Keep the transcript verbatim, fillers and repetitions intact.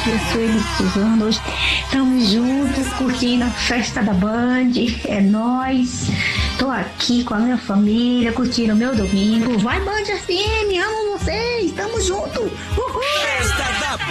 aqui é a Sueli Suzano. Hoje estamos juntos curtindo a festa da Band. É nóis. Tô aqui com a minha família curtindo o meu domingo. Vai Band F M, amo vocês. Tamo junto. Uhul. Festa da